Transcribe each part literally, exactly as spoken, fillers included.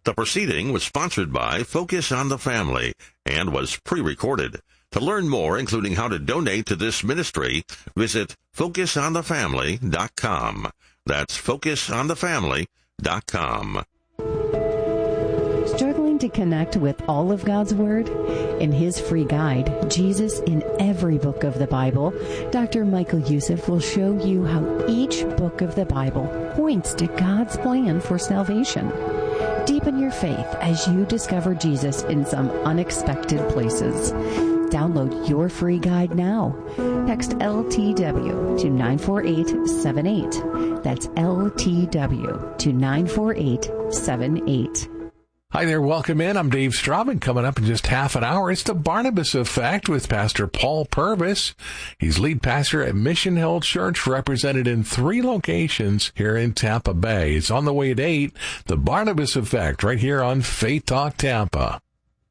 The proceeding was sponsored by Focus on the Family and was pre-recorded. To learn more, including how to donate to this ministry, visit focus on the family dot com. That's focus on the family dot com. Struggling to connect with all of God's Word? In his free guide, Jesus in Every Book of the Bible, Doctor Michael Youssef will show you how each book of the Bible points to God's plan for salvation. Deepen your faith as you discover Jesus in some unexpected places. Download your free guide now. Text L T W to nine four eight seven eight. That's L T W to nine four eight seven eight. Hi there, welcome in. I'm Dave Straub. Coming up in just half an hour, it's the Barnabas Effect with Pastor Paul Purvis. He's lead pastor at Mission Hill Church, represented in three locations here in Tampa Bay. It's on the way at eight, the Barnabas Effect, right here on Faith Talk Tampa.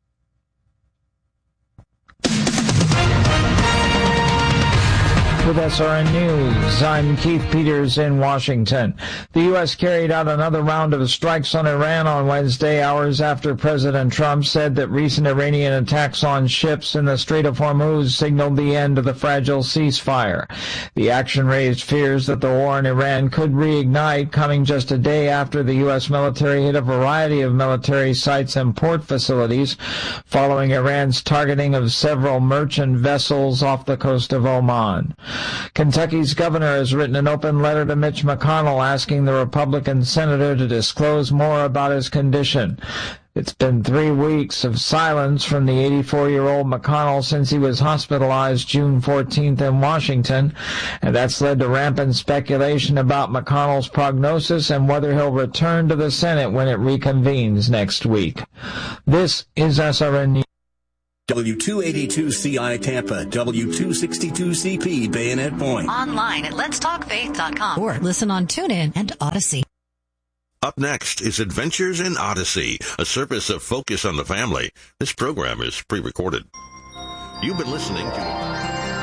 With S R N News, I'm Keith Peters in Washington. The U S carried out another round of strikes on Iran on Wednesday, hours after President Trump said that recent Iranian attacks on ships in the Strait of Hormuz signaled the end of the fragile ceasefire. The action raised fears that the war in Iran could reignite, coming just a day after the U S military hit a variety of military sites and port facilities, following Iran's targeting of several merchant vessels off the coast of Oman. Kentucky's governor has written an open letter to Mitch McConnell asking the Republican senator to disclose more about his condition. It's been three weeks of silence from the eighty-four-year-old McConnell since he was hospitalized June fourteenth in Washington, and that's led to rampant speculation about McConnell's prognosis and whether he'll return to the Senate when it reconvenes next week. This is S R N News. W two eighty-two C I Tampa, W two sixty-two C P Bayonet Point. Online at lets talk faith dot com or listen on TuneIn and Odyssey. Up next is Adventures in Odyssey, a service of Focus on the Family. This program is pre-recorded. You've been listening to...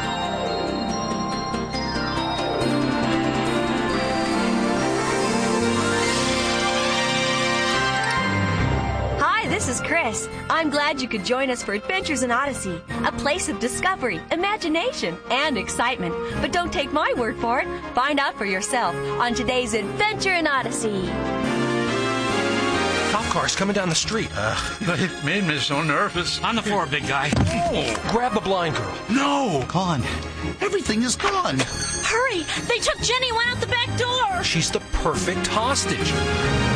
This is Chris. I'm glad you could join us for Adventures in Odyssey, a place of discovery, imagination, and excitement. But don't take my word for it. Find out for yourself on today's Adventure in Odyssey. Cop car's coming down the street. Uh, they made me so nervous. On the floor, big guy. Oh. Grab the blind girl. No! Gone. Everything is gone. Hurry! They took Jenny, went out the back door. She's the perfect hostage.